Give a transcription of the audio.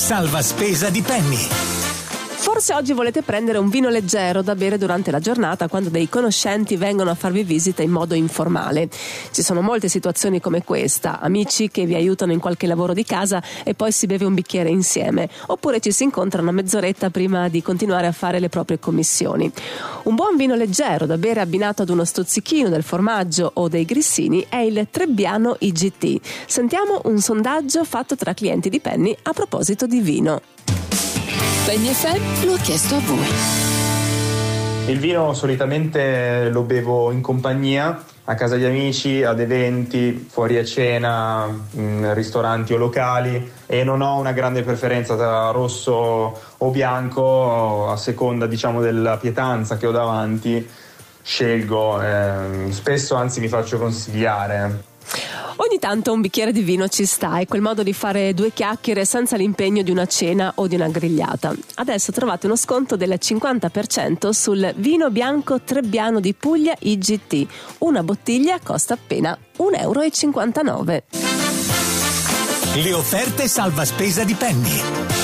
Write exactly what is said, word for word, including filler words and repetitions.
Salva spesa di Penny. Forse oggi volete prendere un vino leggero da bere durante la giornata quando dei conoscenti vengono a farvi visita in modo informale. Ci sono molte situazioni come questa, amici che vi aiutano in qualche lavoro di casa e poi si beve un bicchiere insieme, oppure ci si incontra una mezz'oretta prima di continuare a fare le proprie commissioni. Un buon vino leggero da bere abbinato ad uno stuzzichino del formaggio o dei grissini è il Trebbiano I G T. Sentiamo un sondaggio fatto tra clienti di Penny a proposito di vino. Penny F M lo ha chiesto a voi. Il vino solitamente lo bevo in compagnia, a casa di amici, ad eventi, fuori a cena, in ristoranti o locali, e non ho una grande preferenza tra rosso o bianco, a seconda, diciamo, della pietanza che ho davanti. Scelgo, eh, spesso anzi mi faccio consigliare. Ogni tanto un bicchiere di vino ci sta, è quel modo di fare due chiacchiere senza l'impegno di una cena o di una grigliata. Adesso trovate uno sconto del cinquanta per cento sul vino bianco Trebbiano di Puglia I G T. Una bottiglia costa appena un euro e cinquantanove. Le offerte salva spesa di Penny.